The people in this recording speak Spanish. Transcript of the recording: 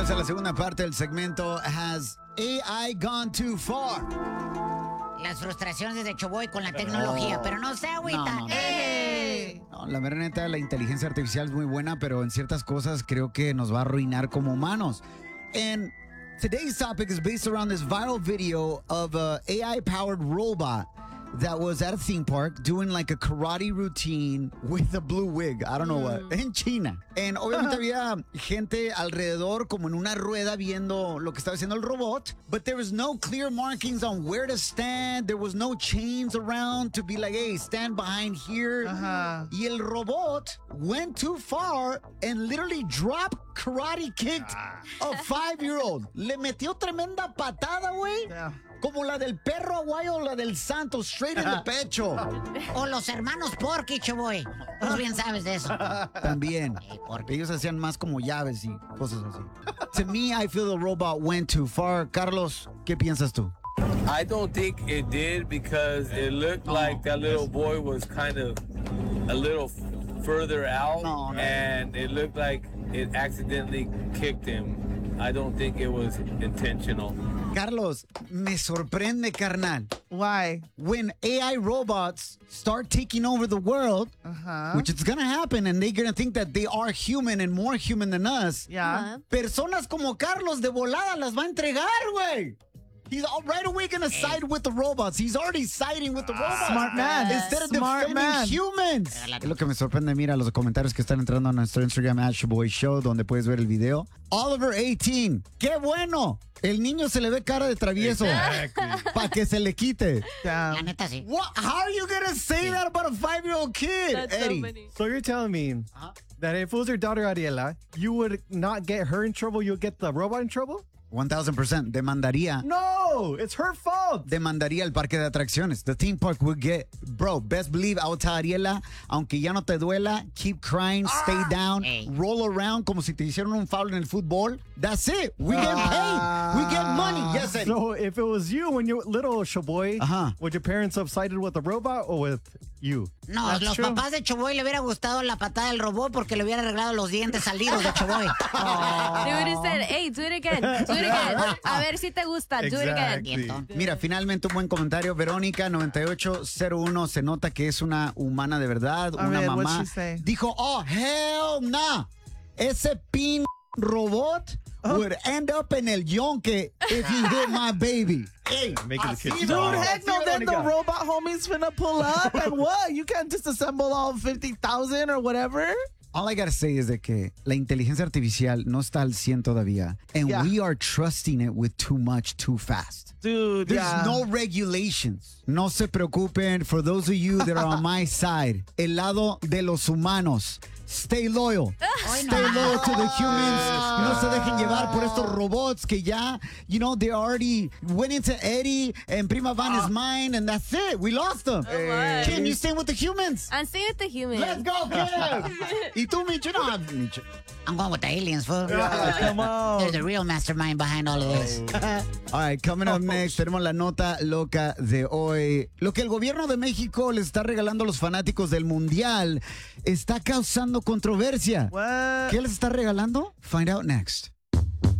Bienvenidos a la segunda parte del segmento Has AI Gone Too Far? Las frustraciones de Choboy con la tecnología, pero no se agüita. No. No, la mera neta, la inteligencia artificial es muy buena, pero en ciertas cosas creo que nos va a arruinar como humanos. And today's topic is based around this viral video of a AI-powered robot that was at a theme park doing like a karate routine with a blue wig. I don't know what. En China. And obviamente había gente alrededor como en una rueda viendo lo que estaba haciendo el robot. But there was no clear markings on where to stand. There was no chains around to be like, hey, stand behind here. Y el robot went too far and literally dropped karate kicked a 5-year-old. Le metió tremenda patada, güey. Yeah. Como la del perro aguayo o la del santo, straight in the pecho. O los hermanos Porky, Choboy. Tú bien sabes de eso. También. Porky. Ellos hacían más como llaves y cosas así. To me, I feel the robot went too far. Carlos, ¿qué piensas tú? I don't think it did because it looked like that little boy was kind of a little further out No. and it looked like it accidentally kicked him. I don't think it was intentional. Carlos, me sorprende, carnal. Why? When AI robots start taking over the world, which is going to happen, and they're going to think that they are human and more human than us, Yeah. personas como Carlos de volada las va a entregar, güey. He's right away going to side with the robots. He's already siding with the robots. Smart man. Instead of Smart defending man. humans. Es lo que me sorprende. Mira los comentarios que están entrando a nuestro Instagram, Show Show, donde puedes ver el video. Oliver 18. ¡Qué bueno! El niño se le ve cara de travieso. Para que se le quite. Damn. La neta sí. What? How are you going to say that about a 5-year-old kid? That's Eddie. so funny. So you're telling me that if it was your daughter Ariela, you would not get her in trouble, you'll get the robot in trouble? 1000%. Demandaría. No, it's her fault. Demandaría el parque de atracciones. The theme park would get, bro, best believe, I would tell Ariela, aunque ya no te duela, keep crying, stay down, Hey. roll around como si te hicieron un foul en el fútbol. That's it. We get paid. We get money. Yes, Eddie. So if it was you when you were little, Shaboy, Ajá. would your parents have sided with the robot or with you? No, That's los true. papás de Choboy le hubiera gustado la patada del robot porque le hubiera arreglado los dientes salidos de Choboy. They would have said, hey, do it again. Do it again. A ver si te gusta. Do it again. Exactly. Mira, finalmente un buen comentario. Verónica 9801 se nota que es una humana de verdad, A una ver, what'd mamá. she say? Dijo, oh, hell nah. Ese pin robot would end up en el yonke if he hit my baby. Hey, Making the así kids no, mad. así, Heck no, then the Verónica. robot homie's finna pull up and what? You can't disassemble all 50,000 or whatever? All I gotta say is de que la inteligencia artificial no está al 100 todavía. And Yeah. we are trusting it with too much, too fast. Dude, There's yeah. no regulations. No se preocupen. For those of you that are on my side, el lado de los humanos. Stay loyal. Stay loyal to the humans. No se dejen llevar por estos robots que ya, you know, they already went into Eddie and Prima Van is mine, and that's it. We lost them. my. Kim, you staying with the humans? I'm staying with the human. Let's go, Kim. ¿Y tú, Micho? No, Micho. I'm going with the aliens, fool. Come on. They're the real mastermind behind all of this. All right, coming up next, tenemos la nota loca de hoy. Lo que el gobierno de México les está regalando a los fanáticos del Mundial está causando controversia. What? ¿Qué les está regalando? Find out next.